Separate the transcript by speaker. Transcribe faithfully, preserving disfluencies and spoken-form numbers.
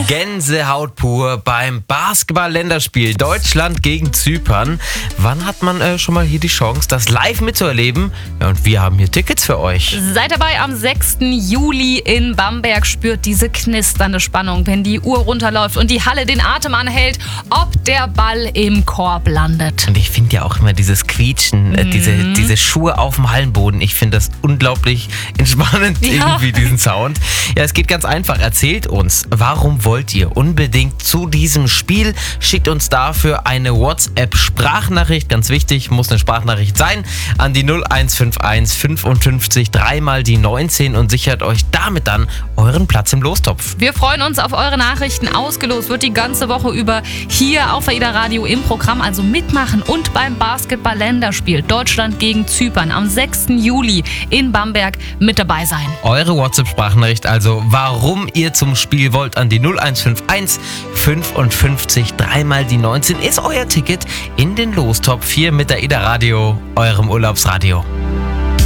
Speaker 1: Gänsehaut pur beim Basketball-Länderspiel Deutschland gegen Zypern. Wann hat man äh, schon mal hier die Chance, das live mitzuerleben? Ja, und wir haben hier Tickets für euch.
Speaker 2: Seid dabei am sechsten Juli in Bamberg. Spürt diese knisternde Spannung, wenn die Uhr runterläuft und die Halle den Atem anhält, ob der Ball im Korb landet.
Speaker 1: Und ich finde ja auch immer dieses Quietschen, äh,
Speaker 2: Mhm.
Speaker 1: diese, diese Schuhe auf dem Hallenboden. Ich finde das unglaublich entspannend,
Speaker 2: Ja.
Speaker 1: irgendwie, diesen Sound. Ja, es geht ganz einfach. Erzählt uns, warum wollt ihr unbedingt zu diesem Spiel? Schickt uns dafür eine WhatsApp-Sprachnachricht. Ganz wichtig, muss eine Sprachnachricht sein. An die null eins fünf eins fünfundfünfzig dreimal die neunzehn und sichert euch damit dann euren Platz im Lostopf.
Speaker 2: Wir freuen uns auf eure Nachrichten. Ausgelost wird die ganze Woche über hier auf AIDA Radio im Programm. Also mitmachen und beim Basketball-Länderspiel Deutschland gegen Zypern am sechsten Juli in Bamberg mit dabei sein.
Speaker 1: Eure WhatsApp-Sprachnachricht also, warum ihr zum Spiel wollt, an die null eins fünf eins fünfundfünfzig dreimal die neunzehn ist euer Ticket in den Lostopf hier mit der AIDA Radio, eurem Urlaubsradio.